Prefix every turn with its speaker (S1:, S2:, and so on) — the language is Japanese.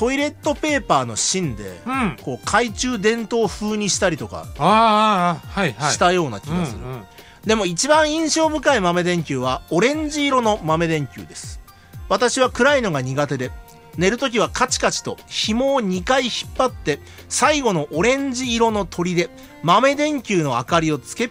S1: トイレットペーパーの芯で、こう懐中電灯風にしたりとかしたような気がする、でも一番印象深い豆電球はオレンジ色の豆電球です。私は暗いのが苦手で、寝るときはカチカチと紐を2回引っ張って最後のオレンジ色の鳥で豆電球の明かりをつけっ